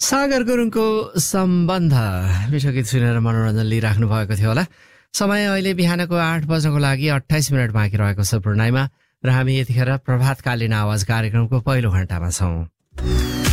सागर गुरुङको सम्बन्ध मिठो गीत सुनेर मनोरञ्जन लिइराख्नु भएको थियो होला। समय अहिले बिहानको 8 बज्नको लागि 28 मिनट बाँकी रहेको छ पूर्णिमा र हामी यतिखेर प्रभातकालीन आवाज कार्यक्रमको पहिलो घण्टामा छौं।